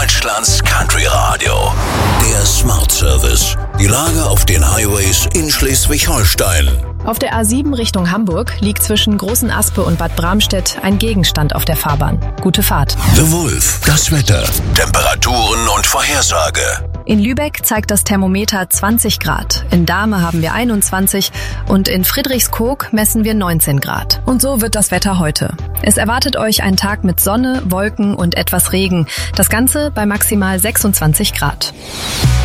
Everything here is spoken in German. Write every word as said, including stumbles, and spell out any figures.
Deutschlands Country Radio. Der Smart Service. Die Lage auf den Highways in Schleswig-Holstein. Auf der A sieben Richtung Hamburg liegt zwischen Großen Aspe und Bad Bramstedt ein Gegenstand auf der Fahrbahn. Gute Fahrt. The Wolf. Das Wetter. Temperaturen und Vorhersage. In Lübeck zeigt das Thermometer zwanzig Grad. In Dahme haben wir einundzwanzig und in Friedrichskoog messen wir neunzehn Grad. Und so wird das Wetter heute. Es erwartet euch ein Tag mit Sonne, Wolken und etwas Regen. Das Ganze bei maximal sechsundzwanzig Grad.